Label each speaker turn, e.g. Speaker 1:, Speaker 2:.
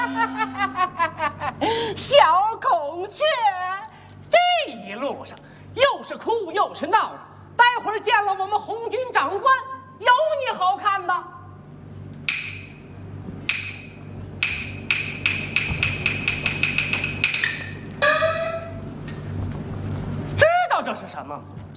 Speaker 1: 小孔雀，这一路上又是哭又是闹的，待会儿见了我们红军长官，有你好看的。知道这是什么吗？